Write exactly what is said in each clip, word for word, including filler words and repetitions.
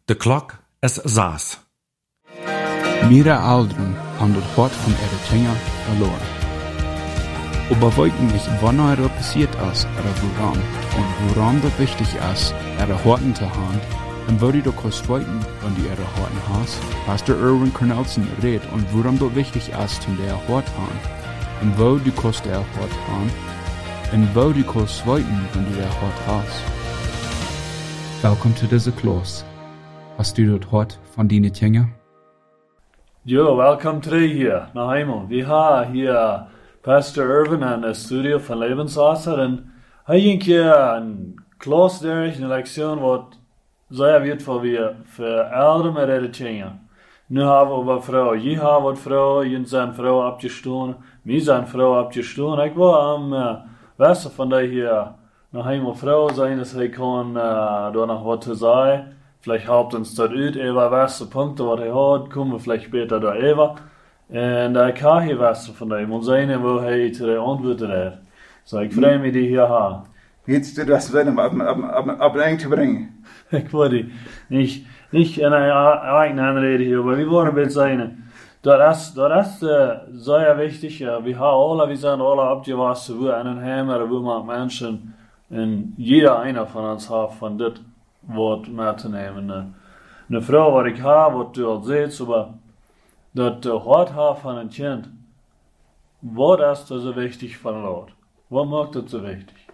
De klok is zes. Mira ouderen haben das Wort von ihrer Kinder verloren. Aber wollten nicht, wann er passiert ist, oder woran, und woran das wichtig ist, ihre Horten zu haben, und wo die doch kurz wollten, wenn die ihre Horten hast, Pastor Erwin Cornelson redet, und woran das wichtig ist, zum der Hort haben, und wo die kurz der Hort haben, und wo die kurz wollten, wenn die der Hort hast. Willkommen zu dieser Klos. Hast du das Hort von deinen Kinder? Jo, welkom terug hier naar Hemel. We hebben hier Pastor Irvin aan het studio van Levenswasser. En hij ging hier een klas durch, een lektion wat zeer wertvoll weer voor ouderen met ihre kinderen. Nu hebben we over vrouwen. Je hebt wat vrouwen, je zijn vrouwen opgestoken. Mij zijn vrouwen opgestoken. Ik wil am uh, westen van die hier naar Hemel vrouw zijn, dus hij kan uh, door nog wat te zeggen. Vielleicht haupt uns das ut, über welche Punkte, was er hat, kommen wir vielleicht später da über. Und da kann ich was von dem und sehen, wo er die Antworten hat. So, ich freue mich, die hier haben. Jetzt du das werden, ab, ab, ab, ab, ab zu bringen. Ich wollte nicht, nicht in einer eigenen Anrede hier, aber wir wollen ein sein. Das ist, das ist äh, sehr wichtig. Ja. Wir haben alle, wir sind alle abgewachsen, wo einen Hammer, wo man Menschen, und jeder einer von uns hat von das Wort mee te nemen. Een, een vrouw wat ik heb, wat u al ziet, aber dat de hart heeft van een kind, wat is er zo wichtig van Lot? Wat maakt het zo wichtig?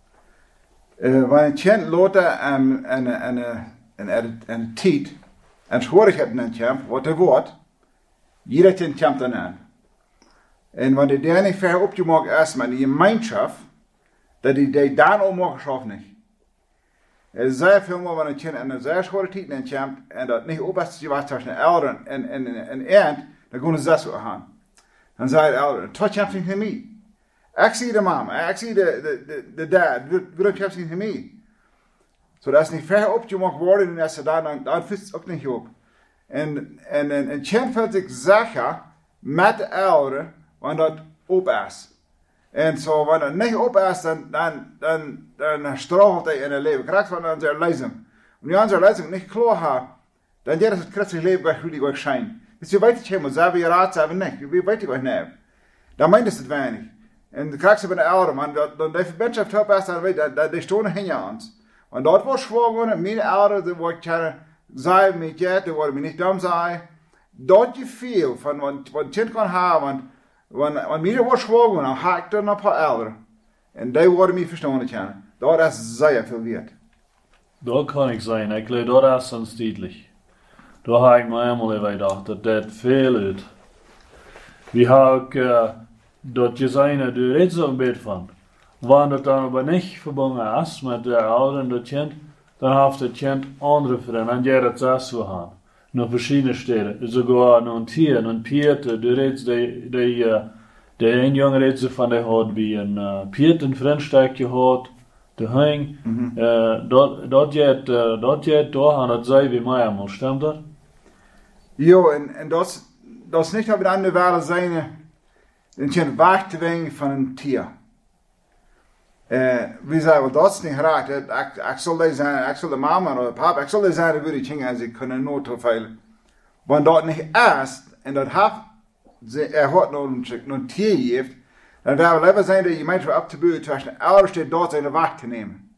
Uh, wanneer een kind later en en en en en tijd en schwierigheden in kamp, wat er wordt, jeder kind kamp dan aan. En wanneer der niet ver opgemaakt is met die gemeenschap, dat die die dan ook mag schaffen niet. Er is zeer veel meer wanneer een kind in een zeer schwere tijd in kamp en dat niet opbest was tussen de ouderen en en en eind, dan gaan ze zes uur gaan. Dan zei de ouderen, tot kamp niet mij. Ik zie de mama, ik zie de de de, de dad, waarom kamp niet mij? Zo dat is niet ver opgemaakt worden en als ze daar dan dan vist het ook niet op. En en en een kind voelt zich zeker met de ouderen wanneer dat op is. En zo, wanneer het niet op is, dan, dan, dan, dan stroogt hij in het leven. Krijgt van onze lezing. Wanneer onze lezing niet klaar heeft, dan is het christelijk leven bij jullie ook schijn. Dus je weet het helemaal, ze hebben je raad, ze hebben niet. Je weet het ook niet. Dan meint het weinig. En dan krijgt ze bij de ouderen, man, dan die verbindschap top is, dan weet je, dat die stonden in je hand. Want dat was gewoon, mijn ouderen, die worden kunnen zeggen met je, die worden me niet dom zeggen. Dat je veel van wat een kind kan hebben, want Wanneer wanneer wordt schwanger, dan ga ik er een paar ouderen. En die worden mij verstaan kennen. Dat is zeer veel waard. Dat kan ik zijn. Ik leer dat is aanstiedelijk. Daar heb ik me helemaal even gedacht, dat dat veel uit. We hebben ook uh, dat je zijn, daar redt zo'n beetje van. Wanneer het dan aber niet verbonden is met de ouderen, dat kind, dan heeft het kind andere vrienden. En jij dat zelfs zo gaan. Nog verschillende steden. Sogar nog een tier, een pierte. Du redest de, de, uh, de een jongen redt van de had wie een uh, piert een vriendstukje had. De hang. Mm-hmm. Uh, dat, dat je het, uh, dat je het doorgaan, dat zei wie mij allemaal. Stemmt dat? Jo, en, en dat is niet op de andere waarde zijn, een kind weg te brengen van een tier. Uh, we zeggen, dat is niet graag. Ik, ik zal die zijn, ik zal de mama of de papa, ik zal die zijn, dat die als ik kunnen nooit vervelen. Want dat niet is, en dat heeft, er had nog een, nog een tier heeft, dan zou het liever zijn dat je mensen op te buiten tussen de ouders die dort zijn de wacht te nemen.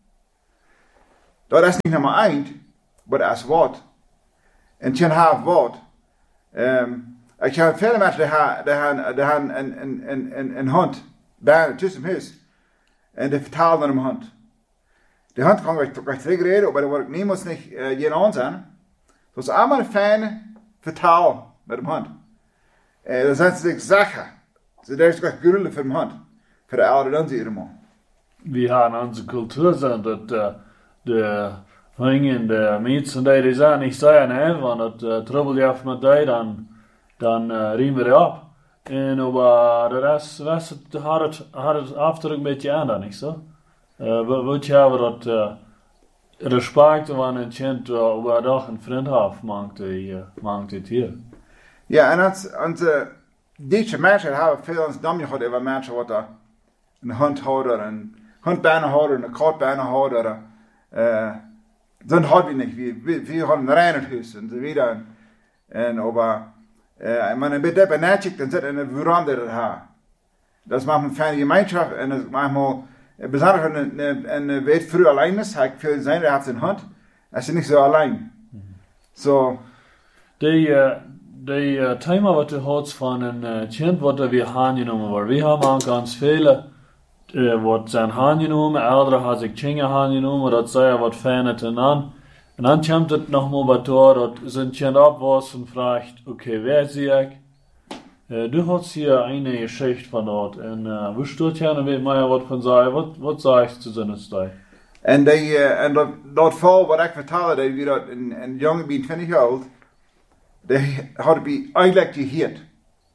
Dat is niet nummer één, maar dat is wat. En je hebt wat. Um, ik heb veel mensen die hebben een, een, een, een, een hond, bijna tussen huis. En die vertalen naar mijn hand. Die hand kan ik recht reden, maar dat wordt niemand niet uh, geen aan zijn. Dat is allemaal een fijne vertaal met de hand. En dan zijn ze zich zeker. Ze daar is echt gruwelijk voor mijn hand. Voor de ouderen dan zie je man. We hebben onze cultuur zijn dat uh, de hingen, de mensen die die zijn niet zeggen, hè, want dat uh, trouble je af met die, dan, dan uh, riemen we er op. En aber de rest, rest het, had, het, had het afdruk een beetje aan dan, niet zo? Uh, wat je hebben dat uh, respect wanneer een kind uh, over dag een vriend heeft, maakt hij uh, het hier. Ja, en als, onze, deze mensen hebben veel ons namen gehad over mensen wat er een hond houden, een hondbijnenhouder, een katbijnenhouder, uh, dann hat wir nicht, wir, wir, wir haben ein reines Haus und so wieder. Und aber, äh, man ein bisschen benachigt, dann sind eine Veranda das Haar. Das macht eine feine Gemeinschaft und das manchmal, besonders wenn eine, eine Welt früh allein ist, hat viel sein, der hat in Hand, ist sie nicht so allein. So. Die, uh, die uh, Thema wat du hast von een uh, kind wat wir aangenomen worden. We hebben ook ganz viele uh, wat zijn aangenomen, andere had zich dingen aangenomen, dat zei wat fijner ten aan. En dan komt het nog maar wat door, dat zijn kind op was en vraagt, oké, okay, wer zie ik? Uh, du hast hier eine Geschichte von dort. En uh, wo steht hier en weet mij wat van zei, wat, wat sagst du zu seiner Zeit? En, die, uh, en dat, dat val wat ik vertelde, dat wie dat een, een jongen bij twintig jaar oud, die had bij eigenlijk geheerd.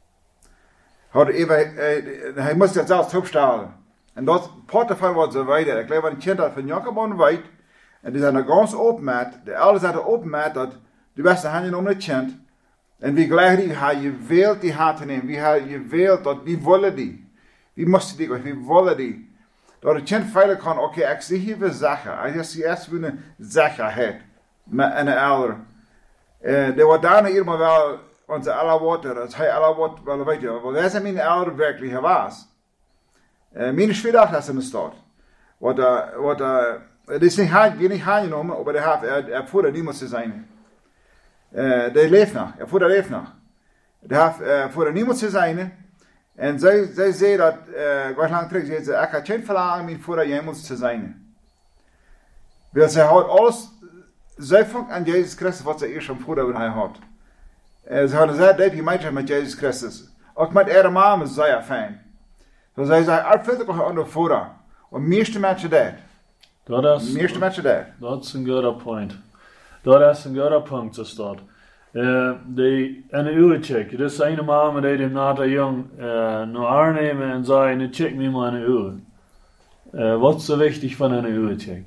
Had even, uh, hij moest dat zelfs opstellen. En dat part daarvan was zo weiter. Ik geloof dat een kind dat van Jacobon weet, en die zijn er ganz open met, de ouders zijn er open met, dat de beste handen om het kind, en wie gelijk die, hij je wilt die hand te nemen, wie hij je wilt, dat wie willen die, wie moesten die, wie willen die. Dat het kind veilig kan, oké, okay, ik zie hier weer zaken. Ik zie eerst weer een zekerheid met een ouder. Uh, de wordt daarna helemaal wel onze alle woorden, als hij alle woorden wel weet je, want dat is mijn ouder werkelijk was. Uh, mijn schwierig is in de stad. Wat, uh, wat, uh, het is niet haar, niet aangenomen, maar hij heeft, er voerde niemand te zijn. Uh, die leeft nog, er voerde leeft nog. Hij heeft uh, voerde niemand te zijn. En zij, zij zei dat, uh, wat lang terug, zei ze, ik had geen verlangen meer voor jemals te zijn. Want zij had alles, zij vond aan Jezus Christus wat ze eerst van vroeger hij had. Uh, ze hadden zij deed gemeenschap met Jezus Christus. Ook met ihre mama is zij fijn. So zij zei, ik vind het ook onder vroeger. En de meeste mensen dat. Dat is, de meeste mensen dat. Dat is een goede point. Dat is een goede punt, zo staat. Uh, die, en een uurcheck. Dus een mama die hem na de jong uh, naar aannemen en zei, nu check me maar een uur. Uh, wat is zo wichtig van een uurcheck?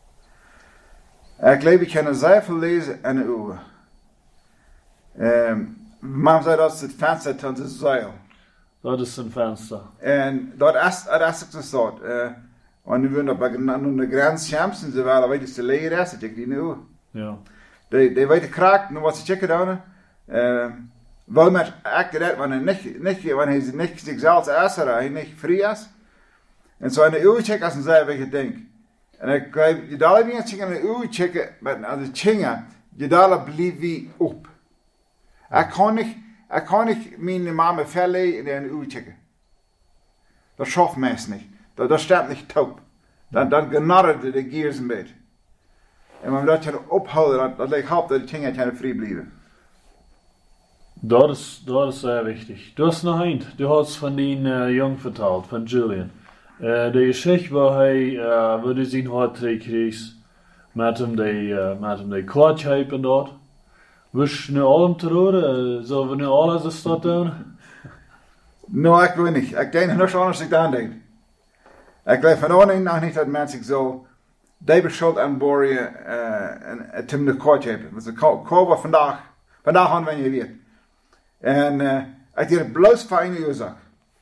Ik geloof, ik kan zeer veel lezen in een uur. Um, Mama zei dat is het venster van de zeil. Dat is een venster. En dat is, dat is ook zo. Uh, en nu willen we aan de grens champions, ze waren weet je te leren is, dat ik die nu. Ja. Die, die weten kraak, nu wat ze checken dan. Uh, wel met accuraat, wanneer niet, niet, wanneer hij niet zichzelf is, hij niet vrij is. En zo in de uur checken als een zeer welke denk. En ik geloof, je daar niet checken in de uur checken, maar aan de chingen, je daar blijft wie op. Ik kan niet, ik kan niet mijn mama verleggen in de uur checken. Dat schafft mensen niet. Dat, dat stemt niet top. Dan, dan genarrt de gears een beetje. En om dat te ophouden, dat, dat lijkt op dat de dingen kunnen vrij blijven. Dat is, dat is sehr wichtig. Du hast noch ein, du hast von den uh, Jung verteld, von Julian. Uh, de Geschichte waar hij, uh, waar hij zijn hart kreeg, met hem die, uh, met hem die kwartje en dat. Wist je nu allemaal te horen? Zullen we nu alles eens dat doen? No, ik wil niet. Ik denk nog anders ik dan denk. Ik geloof van oorlog nog niet dat mensen zo David Schult aan Boria uh, en het hem de kwartje hebben. Dat is een koor vandaag, vandaag aan wanneer je weet. En uh, ik denk bloos voor een oorzaak.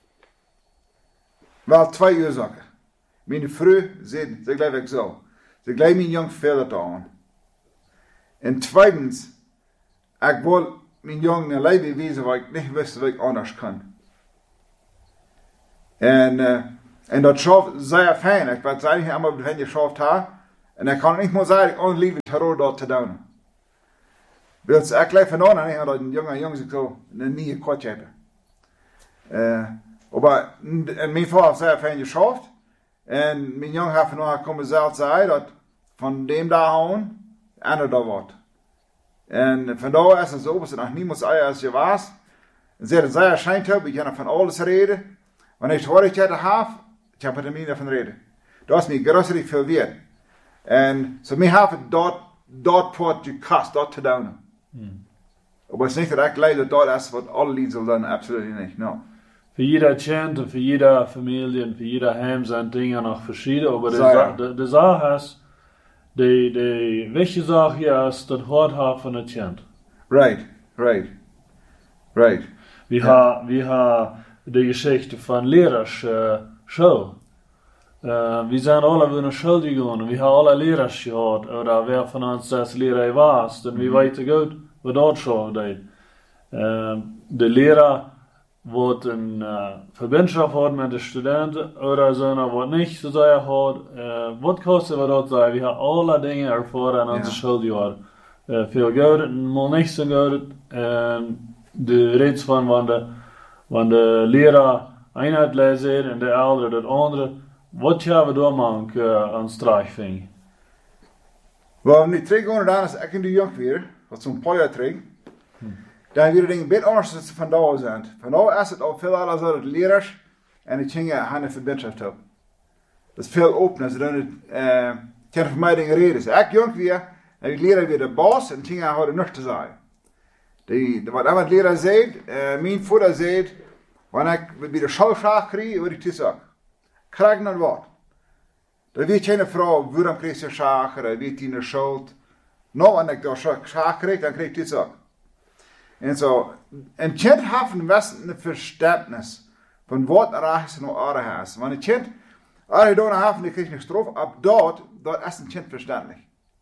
Wel twee oorzaken. Mijn vrouw zei, ze geloof ik zo. Ze geloof mijn jong veel aan. En tweitens, ik wil mijn jong een leven wezen waar ik niet wist wat ik anders kan. En, uh, en dat schaf zeer fijn. Ik weet niet helemaal wat je schaft hebt. En ik kan niet meer zeggen, ik kan liever terror dat te doen. Dus ik leef van aan en dat een jonge jongen zich zo een nieuwe kwartje hebben. Uh, maar in mijn geval heeft zeer fijn geschaft. En mijn jongen heeft van komen zelf zeggen dat van dem daar aan, ander daar wordt. En vandaar is het zo, dat er nog niemand zei als je was. En ze zei, het schijnt op, ik kan van alles reden. Wanneer ik hoor ik het heb, ik heb er niet van reden. Dat is mij grootste veel weer. En zo mij heb ik dat, dat pot gekast, dat te doen. Hmm. Maar het is niet dat ik leid dat dat is wat alle lieden zullen doen, absoluut niet, no. Für jeder Kind und für jede Familie und für jeder Heim sind Dinge noch verschieden, aber die Sache de, de Sache ist, die, die wichtige Sache hier ist, das Hort haben von der Kind. Right, right, right. Wir yeah. haben, wir haben die Geschichte von Lehrers uh, Show. Uh, wir sind alle wieder schuldig geworden. Wir haben alle Lehrer gehad. Oder wer von uns das Lehrer war. Und wir weten gut, was dort schon deed. Uh, de Lehrer wordt een uh, verbindschaft hat mit den Studenten oder so, wat nicht so sehr hat. Uh, wat kostet wir dort sein? Wir haben alle Dinge erfahren an onze Schuljahr. Uh, veel goed en mal nicht so gut. Uh, de reeds van wanneer de, de leraar eenheid lezen en de ouderen dat andere. Wat gaan we dan maken uh, aan strijfing? Wel, nu terug gaan dan als ik in de jong weer, wat zo'n paar jaar terug, hmm. dan weer dingen beetje anders dan ze vandaag zijn. Vandaag is het al veel anders zo dat leraars en die dingen gaan een verbinding hebben. Dat is veel opener, ze doen het uh, tegen vermijding reden. Dus ik jong weer, en die leraar weer de baas en die dingen hadden niks te zeggen. Die, wat iemand leraar zei, uh, mijn vader zei, wanneer ik weer de schulvraag kreeg, word ik te zeggen. Krijg naar wat? Dan weet je een vrouw, waarom krijg je schaak, dan weet je een schuld. Nou, als ik daar schaak krijg, dan krijg je dit ook. En zo, een kind heeft een westelijke verständnis van wat er is en wat er is. Want een kind, als je daar heeft, dan krijg je een straf, op dat, dat is een kind verständlich.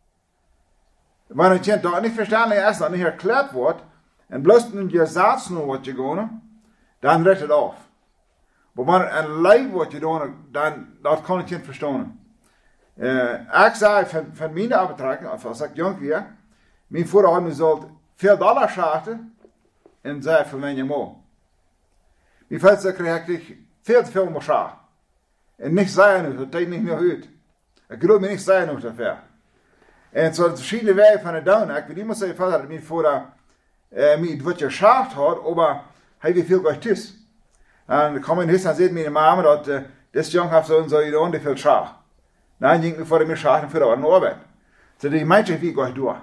Wanneer een kind dat niet verständlich is, dan niet erklärt wordt, en bloos in je zaad nu wat je gaan, dan redt het af. Maar wanneer een lijf wordt je doen, dan dat kan ik niet verstaan. Uh, ik zei van, van mijn betrekking, als ik jong was, mijn vader had me gezegd, veel dollar schaten en zei van mijn moeder. Mijn vader kreeg ik veel te veel meer schaat. En niks zei nu, dat deed niet meer uit. Ik geloof me niks zei nu daarvoor. En zo verschillende wijven van het doen. Ik weet niet meer zeggen vader dat mijn vader uh, mij wat je schaat had, maar hij weet veel gleich is. En dan kwam in huis en zei mijn mama dat uh, dit jong heeft zo en zo gedaan, die veel schaat. Dan ging ik voor de schaat en voor de arbeid. So die meisje wie gleich door.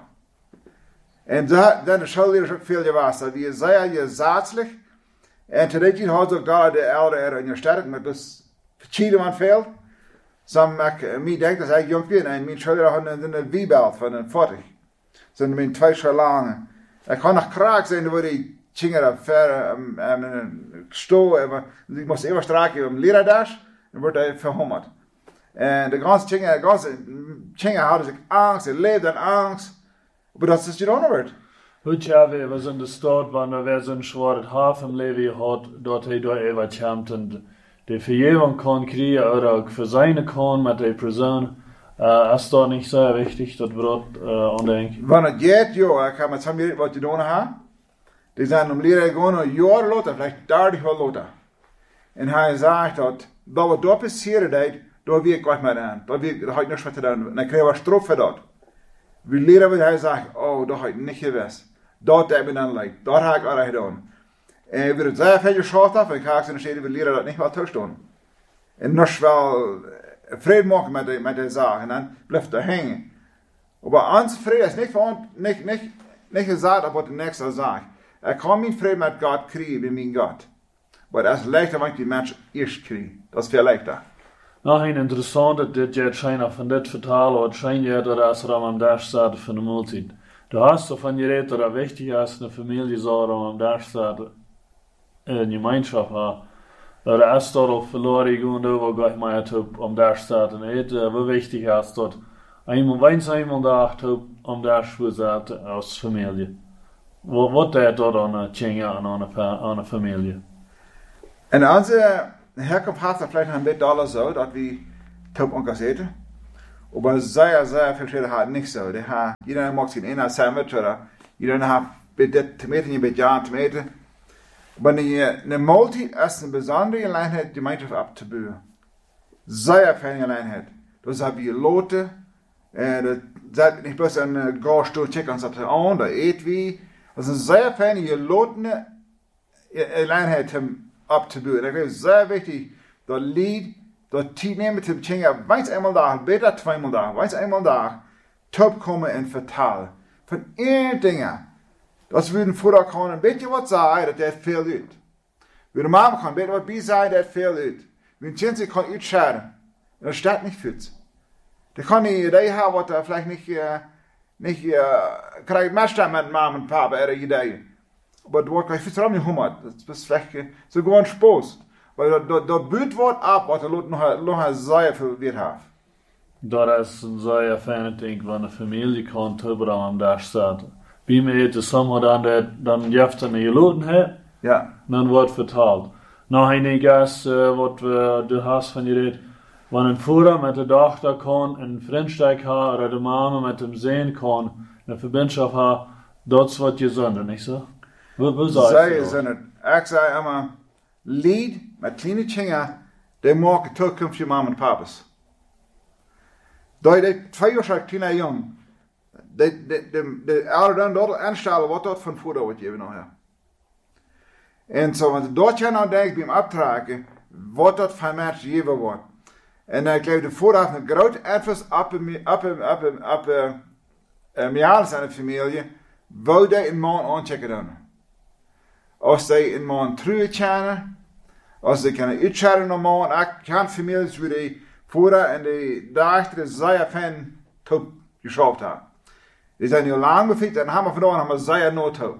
En dan de schouder ook veel gewas, dat wie sehr gesatzlich. En terecht had ook daar de ouderen in je sterk, maar dus verschieden van veel. Som ik mij denk dat ik jong ben en mijn schouder had een, een wiebelt van een veertig. Zo mijn twee jaar lang. Ik kan nog kraak zijn waar die chingeren ver en een stoel, ik moest even straken om leraardags, dan wordt hij verhongerd. En de ganze chingen, de ganze chingen hadden zich angst, ze leefden angst, maar dat is niet onderwerp. Goed, ja, we was in de stad, wanneer we zo'n zware haven leven had, dat hij door even komt en de vergeving kon krijgen, of ook verzijnen kon met die persoon. Uh, is dat niet zo wichtig, dat we dat uh, aandenken? Wanneer het gaat, joh, ik ga met z'n wat je doen hebben. Die zijn om leren gewoon een jaar later, vielleicht dertig jaar later. En hij zegt dat, dat wat dat passeren deed, daar weet ik wat meer aan. Daar weet ik, daar had ik niks met te doen. En dan krijg je straf voor dat. We leren wat hij zegt, oh, dat had ik niet gewist. Dat heb ik dan lijkt. Dat heb ik al gedaan. En we het zeer veel geschaad af, en ik ga ik zeggen, we leren dat niet wel thuis doen. En nog wel vrede maken met die, met die zaak. En dan blijft er hangen. Maar ons vrede is niet van, niet, niet, niet gezegd op wat de nächste zegt. Ik kan mijn vrede met God krijgen bij mijn God. Maar dat is leichter, wanneer die mensen eerst krijgen. Dat is veel leichter. Nou, een interessante, dit je schijnt van dit vertalen, wat schijnt je dat als er am dag staat van de multitude. Du hast davon geredet, dass es wichtig ist, eine Familie so am dag staat, in Gemeinschaft haben. Dat is dat ook verloren gegaan, wo gleich mal het am dag staat. En het uh, wel wichtig is dat eenmaal, weins eenmaal dag am dag staat als familie. Wat, wat deed dat aan een tjinge en aan een familie? En onze herkomst had het vielleicht een beetje alles zo, dat we top onkels eten. Maar sehr, sehr viel Schäden hat nicht so. Die hat, jeder mag sich in einer Sandwich oder jeder hat mit Tomaten, mit Jahren Tomaten. Aber eine Multi ist eine besondere Gelegenheit, die Gemeinschaft abzubauen. Sehr feine Gelegenheit. Das haben wir Leute, das sagt nicht bloß ein Garstuhl checken und sagt, oh, da eet wie. Das ist eine sehr feine Gelegenheit abzubauen. Das ist sehr wichtig, das Lied, dat die nemen te betekenen, weins eenmaal dag, beter tweemaal dag, weins eenmaal dag, top komen en vertalen. Van één dingen. Dat we een voeder kunnen een beetje wat zeggen, dat dat veel uit. We de mama kan een beetje wat bij zeggen, dat veel uit. We een kind kan uitscheren. En dat staat niet goed. Dat kan niet idee hebben wat er vielleicht niet, uh, niet, uh, krijgt meestal met mama en papa er idee. Maar het wordt gleich vertrouwen niet hummer. Dat is vielleicht uh, so gewoon Spaß. Weil dat buurt wordt ab, wat er nog nog een zaai voor weer heeft. Dat is een zeer fijne ding, wanneer een familie kan hebben aan daar staat. Wie me het samen dan dat dan jeft en je loten hebt, Ja. dan wordt vertaald. Nou, een gas uh, wat we de haast van je reed, wanneer een voerder met de dochter kan een vriendschap ha, of de mama met hem zijn kan, een verbindschap ha, dat is wat je zonde, niet zo? Wat wat Zij je is in het. Ik zei immer, lied met kleine kinderen, die maken toekomst je mama en papa's. Dat je twee jaar zijn kleine jong, de, de, de, de ouderen dan dat aanstellen wat dat van voordeel wat je nog hebt. En zo, want dat je nou denkt bij hem optrekken, wat dat van mensen gegeven wordt. En ik geloof de vooraf een groot invloed op op op op mij zijn de familie, wou die een man aanchecken doen. Als die een man terug kennen, als die kunnen uitscheren naar man, ik kan families waar die vooraf en die daarachter zeer fan top geschraubt hebben. Die zijn nu lang befikt en hebben vandaan hebben zeer nood toe.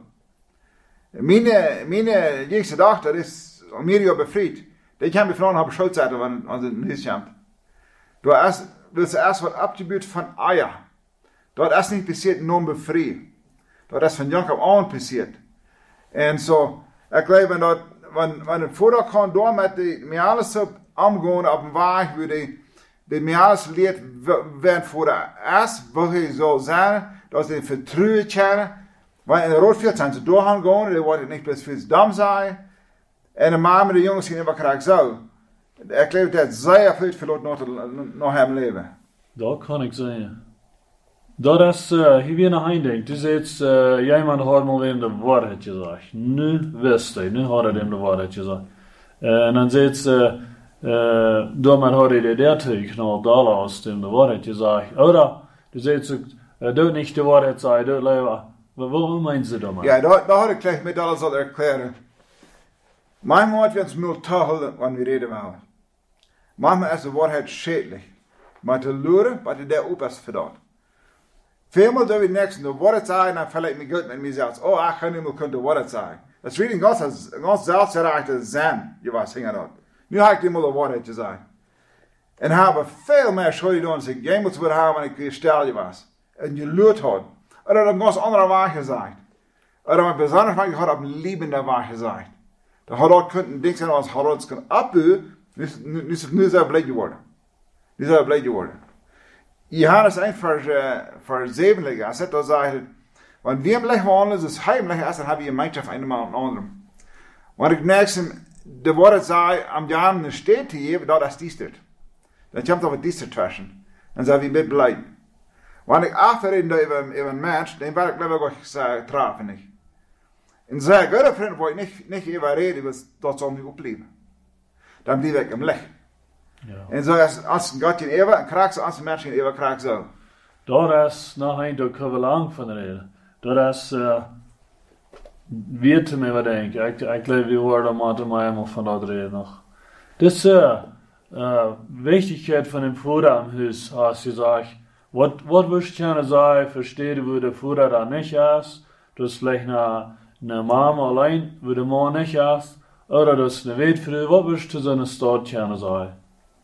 Meine, meine jüngste Tochter ist um mir ja befreit. Die kann mich fragen, habe Schuld zetten, wenn an den Huis kommt. Du hast, willst erst was abgebaut von Eier. Dort ist nicht passiert, nur befreit. Dort ist von Jakob an passiert. Und so, ich glaube, wenn dort, wenn, wenn ein Vater kann, da mit die, mir alles so umgehen, auf dem Weg, wo die, die mir alles lehrt, wenn Vater ist, wo er soll sein, dass die vertrauen können. Weil in de roodveld zijn ze doorgaan gaan, die worden niet best veel dam zijn. En de man met de jongens gaan even krijgen zo. Ik geloof dat zeer veel verloot nog, nog hem leven. Dat kan ik zeggen. Dat is, uh, hier weer naar een ding. Du zegt, uh, iemand had mal weer de waarheid gezegd. Nu wist hij, nu had hij hem de waarheid gezegd. Uh, en dan zegt ze, uh, daarmee had hij de dertig knal dollar aus dem de waarheid gezegd. Oder, du zegt ze, uh, doe niet de waarheid zeggen, doe leven. Waarom meinen Sie da mal? Ja, da, da had ik gleich met alles al erklären. Manchmal wird es mir toll, wenn wir reden wollen. Manchmal ist die Wahrheit schädlich. Maar te luren, wat je daar op is verdaan. Veelmaal doen we niks in de Wahrheit sagen, dan verleid me goed met mezelf. Oh, ik ga niet meer kunnen de Wahrheit sagen. Dat is really een ganz, ganz zelfgerechte zin, je was hingen dat. Nu heb ik die maar de Wahrheit gezegd. En hebben veel meer schuld gedaan als ik jij moet willen hebben en ik gestel je was. En je luurt had. Oder op een ganz andere Weg gezegd. Oder op een besondere Weg had op een liebende Weg gezegd. Dan had dat kunnen denken als had dat kunnen opbouwen, nu is het nu zo blij geworden. Nu is het blij geworden. Johannes één vers, uh, vers zeven liggen, als het dan zegt, want wie hem leggen we anders, dus hij hem leggen is, dan hebben we een gemeenschap van een en anderen. Want ik neem de woorden zei, am Jan een steed te geven, dat is die stut. Dan komt er wat die stut tussen. En zijn we met blij. Want ik achterreden over, over een mens, den wil ik liever ook treffen niet. En zijn goede vriend wil ik niet, niet over reden, want dat zal niet opleven. Dan blijf ik hem liggen. Ja. En zo is als een God in eeuwen, en krijgt ze als een mens in eeuwen krijgt zo. Dat is nog een, daar kunnen we lang van reden. Dat is, uh, weer te mij wat denken. Ik, ik geloof die woorden moeten mij helemaal van dat reden nog. Dus, uh, uh, wichtigheid van een voerder am huis, als je zegt, wat, wat wil je kunnen zeggen, verstehen wo de voerder da nicht is, dus vielleicht eine, eine Mama allein, wo de man nicht is, oder dus eine Wildfrau, wat wil je zu so einer Stadt kunnen zeggen?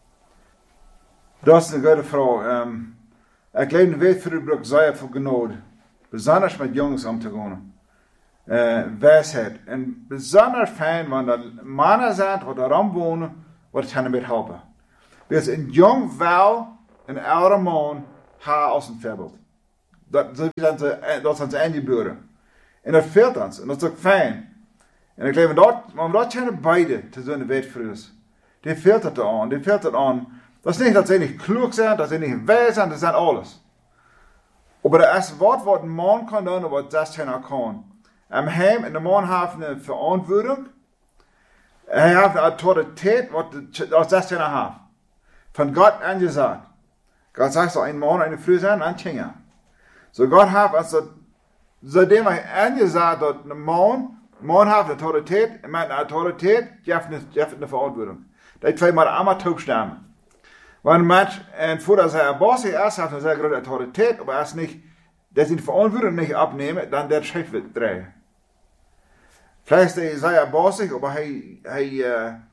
Dat is een goede vraag. Um, ik leef in Wildfrühbrück zeer veel genode. Besonders met jongens om te gaan. Uh, wijsheid. En besonders fijn, want er mannen zijn wat er aan wonen, wat kunnen met helpen. Dus een jong wel, een oude man, haar als een voorbeeld. Dat, dat, dat, dat zijn ze ingebeuren. En dat veelt ons. En dat is ook fijn. En ik leef dat, maar dat kunnen beide te zo'n Wildfrühs. Die veelt het aan. Die veelt het aan. Dat is niet dat ze niet klug zijn, dat ze niet wijs zijn, dat zijn alles. Maar er is wat wat een man kan doen en wat dat zijn kan. En hem en de man heeft een verantwoording. Hij heeft een autoriteit wat dat zijn heeft. Van God aangezet. God zegt zo, een man en een vrouw zijn en kinderen. So God heeft als dat, zodat hij aangezet dat een man, man heeft een autoriteit, en met een autoriteit, je hebt een verantwoording. Die twee maar allemaal toestemmen. Want een mens, en voordat hij een boss is, heeft hij een zeer grote autoriteit, maar als niet, dat hij de verantwoording niet opneemt, dan der Chef wird draaien. Vielleicht ist er sehr bossig, aber hij, hij, uh,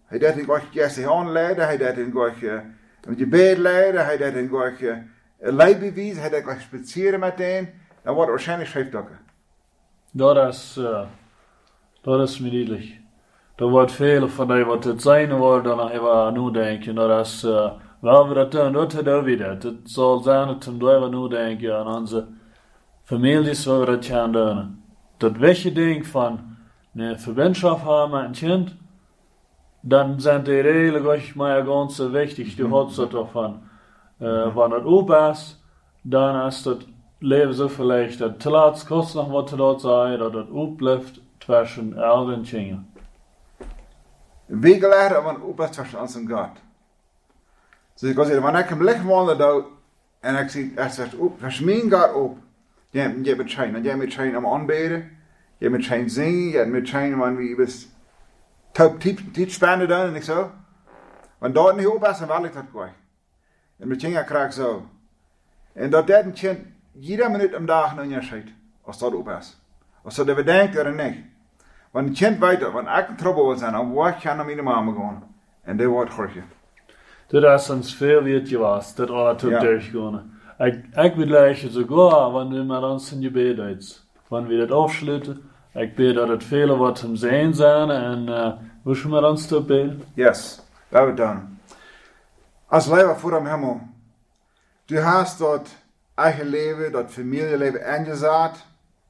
Hij deed in gelijk Jesse aanleiden, hij deed in gelijk uh, een gebed leiden, hij deed in gelijk uh, een leidbewijs, hij deed gelijk spazieren met een. Dan wordt waarschijnlijk schriftdokken. Dat is, uh, dat is me duidelijk. Er wordt veel van die wat het zijn wordt, dan even nu denken. Dat is, uh, wel we dat doen, dat hebben we dat. Het zal zijn dat we nu denken aan onze families waar we dat gaan doen. Dat weggedenk van een verbindschap hebben met een kind, dan zijn die redelijk maar ganz wichtig. Die houdt dat ervan. Uh, wanneer het open is, dan is het leven zo vielleicht dat te laat kost nog wat te laat zijn, dat het open blijft tussen elk en kinderen. Wie geleerd hebben we open tussen ons en God. Dus ik kan zeggen, wanneer ik hem licht wandel doe, en ik zie, er zegt op, tussen mijn God op, je, je moet schijnen, je moet schijnen om aanbeden, je moet schijnen zingen, je moet schijnen, wanneer we was top tijd spenden doen en ik zo. Want dat niet op is, dan wil ik dat kwijt. En met kinderen krijg ik zo. En dat dat een kind, iedere minuut om dag naar je schiet, als dat op is. Als dat er denkt er niet. Want een kind weet dat, want ik in trouble wil zijn, dan word ik naar mijn mama gaan. En dat wordt gelukkig. Dat is ons veel weet was, dat alle tot ja. durchgaan. Ik, ik wil eigenlijk sogar, wanneer we met ons in gebed uit. Wanneer we dat afsluiten, ik bid dat het vele wat hem zijn zijn en uh, we zullen met ons te beden. Yes, dat hebben we gedaan. Als leven voor hem hemel. Du hast dat eigen leven, dat familieleven ingezet.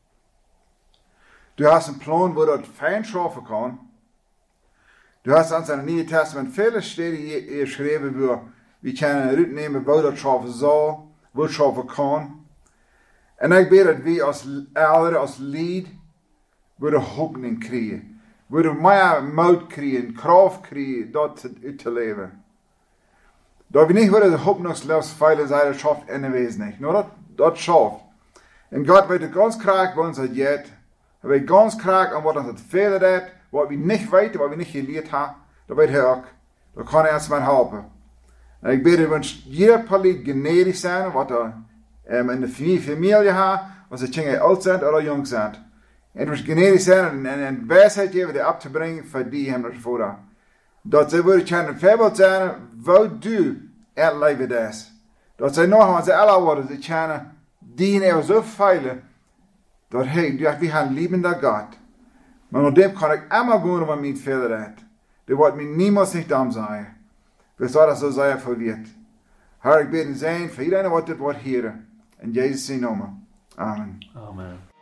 Du hast een plan waar dat fijn schaffen kan. Du hast ons in het Nieuwe Testament vele steden geschreven waar we kunnen uitnemen waar dat schaffen zal, waar het schaffen kan. En ik bid dat we als ouderen, als lead, waar de hoop krijgen. Waar we meer moed krijgen, kracht krijgen, dat uit te leven. Dat we niet willen de hoop nog zelfs veilig zijn, dat schafft in de wezen niet. Nou, dat, dat schafft. En God weet ganz kraak wat ons het jet. Hij weet ganz kraak aan wat ons het vele deed, wat we niet weten, wat we niet geleerd hebben. Dat weet hij ook. Dat kan hij ons maar helpen. En ik bid dat jeder politie genedig zijn, wat er um, in de familie heeft, wat ze kinderen oud zijn of jong zijn. En we genedig zijn en een wijsheid geven die op te brengen voor die hem ervoor. Dat ze willen kunnen een voorbeeld zijn, wat du het leven is. Dat ze nog aan ze alle worden, ze kunnen die er zo veilig, dat hij, dat we gaan liebender God. Maar met dem kan ik immer wonen, wat mijn vader heeft. Die wordt mij niemals niet dam zijn. We zullen dat zo zijn verweerd. Herr, ik bid in zijn, voor iedereen wat dit wordt hier. In Jezus' naam. Amen. Amen.